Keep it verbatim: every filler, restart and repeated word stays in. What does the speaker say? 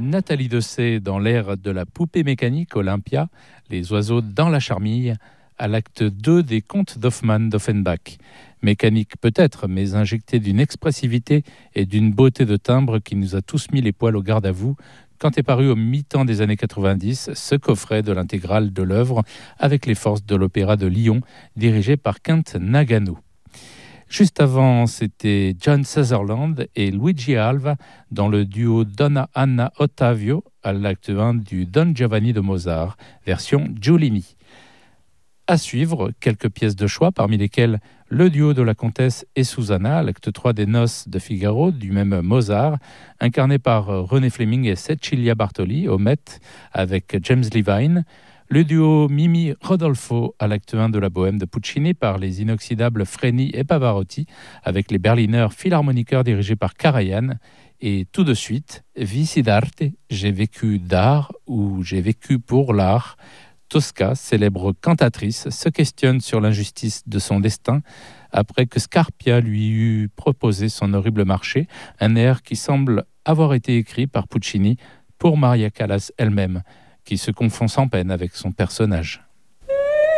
Nathalie Dessay dans l'ère de la poupée mécanique Olympia, Les oiseaux dans la charmille, à l'acte deux des contes d'Hoffmann d'Offenbach. Mécanique peut-être, mais injectée d'une expressivité et d'une beauté de timbre qui nous a tous mis les poils au garde à vous quand est paru au mi-temps des années quatre-vingt-dix ce coffret de l'intégrale de l'œuvre avec les forces de l'Opéra de Lyon, dirigé par Kent Nagano. Juste avant, c'était John Sutherland et Luigi Alva dans le duo Donna Anna Ottavio à l'acte un du Don Giovanni de Mozart, version Giulini. À suivre, quelques pièces de choix, parmi lesquelles le duo de la comtesse et Susanna, à l'acte trois des Noces de Figaro, du même Mozart, incarné par René Fleming et Cecilia Bartoli au Met, avec James Levine. Le duo Mimi Rodolfo à l'acte un de la Bohème de Puccini par les inoxydables Freni et Pavarotti avec les Berliner Philharmoniker dirigés par Karajan. Et tout de suite, Vici d'arte, j'ai vécu d'art ou j'ai vécu pour l'art. Tosca, célèbre cantatrice, se questionne sur l'injustice de son destin après que Scarpia lui eut proposé son horrible marché, un air qui semble avoir été écrit par Puccini pour Maria Callas elle-même, qui se confond sans peine avec son personnage.